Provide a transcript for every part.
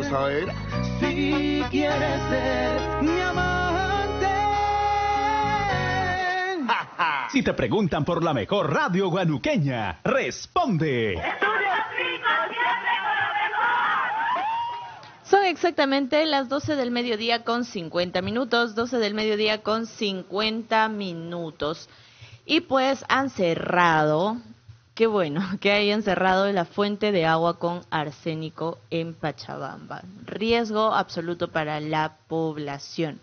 vas a ver. Si quieres ser mi amante. Si te preguntan por la mejor radio guanuqueña, responde. Son exactamente las 12 del mediodía con 50 minutos, 12 del mediodía con 50 minutos. Y pues han cerrado, qué bueno, que hayan cerrado la fuente de agua con arsénico en Pachabamba. Riesgo absoluto para la población.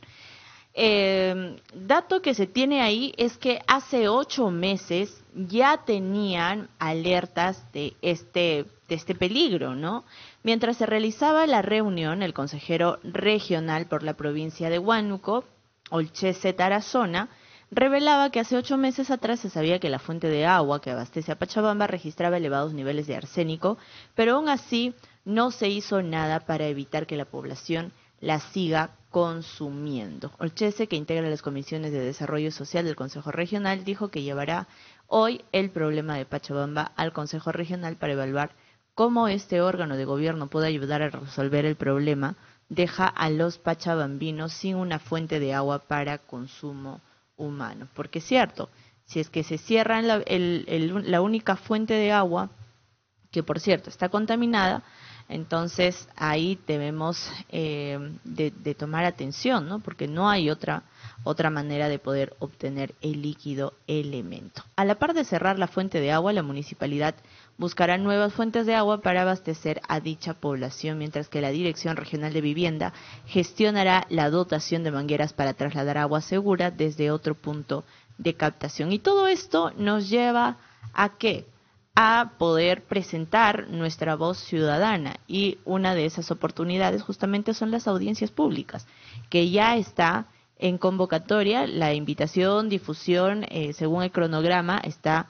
Dato que se tiene ahí es que hace 8 meses ya tenían alertas de este peligro, ¿no? Mientras se realizaba la reunión, el consejero regional por la provincia de Huánuco, Olchese Tarazona, revelaba que hace 8 meses atrás se sabía que la fuente de agua que abastece a Pachabamba registraba elevados niveles de arsénico, pero aún así no se hizo nada para evitar que la población la siga consumiendo. Olchese, que integra las comisiones de desarrollo social del Consejo Regional, dijo que llevará hoy el problema de Pachabamba al Consejo Regional para evaluar cómo este órgano de gobierno puede ayudar a resolver el problema. Deja a los pachabambinos sin una fuente de agua para consumo humano. Porque es cierto, si es que se cierra la única fuente de agua, que por cierto está contaminada, entonces ahí debemos de tomar atención, ¿no? Porque no hay otra manera de poder obtener el líquido elemento. A la par de cerrar la fuente de agua, la municipalidad buscará nuevas fuentes de agua para abastecer a dicha población, mientras que la Dirección Regional de Vivienda gestionará la dotación de mangueras para trasladar agua segura desde otro punto de captación. Y todo esto nos lleva ¿a qué? A poder presentar nuestra voz ciudadana, y una de esas oportunidades justamente son las audiencias públicas, que ya está en convocatoria. La invitación, difusión, según el cronograma, está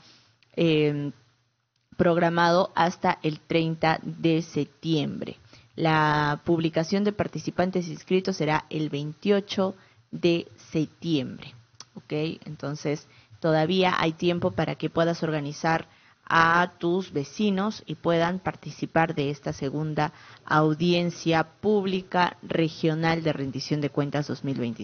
programado hasta el 30 de septiembre. La publicación de participantes inscritos será el 28 de septiembre. ¿Ok? Entonces, todavía hay tiempo para que puedas organizar a tus vecinos y puedan participar de esta segunda audiencia pública regional de rendición de cuentas 2025.